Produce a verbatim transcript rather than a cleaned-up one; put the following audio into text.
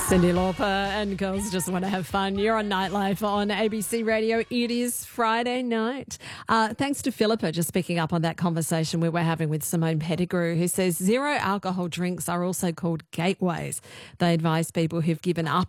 Cyndi Lauper and Girls Just Want to Have Fun. You're on Nightlife on A B C Radio. It is Friday night. Uh, thanks to Philippa just picking up on that conversation we were having with Simone Pettigrew, who says zero alcohol drinks are also called gateways. They advise people who've given up